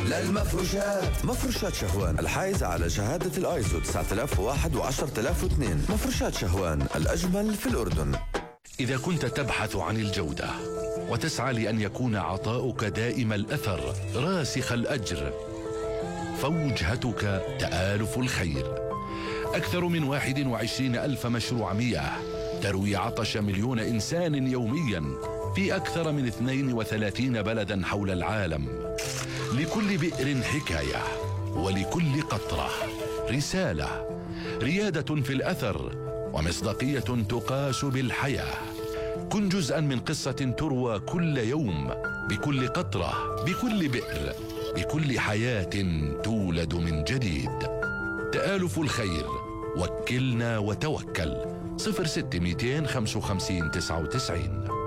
للمفروشات. مفروشات شهوان الحائزة على شهادة الايزو 9001 و10002. مفروشات شهوان الأجمل في الأردن. إذا كنت تبحث عن الجودة وتسعى لأن يكون عطاؤك دائم الأثر راسخ الأجر، فوجهتك تآلف الخير. أكثر من 21 ألف مشروع مياه تروي عطش مليون إنسان يوميا في أكثر من 32 بلدا حول العالم. لكل بئر حكاية، ولكل قطرة رسالة، ريادة في الأثر ومصداقية تقاس بالحياة. كن جزءا من قصة تروى كل يوم، بكل قطرة، بكل بئر، بكل حياة تولد من جديد. تآلف الخير، وكلنا وتوكل. 06 255 99.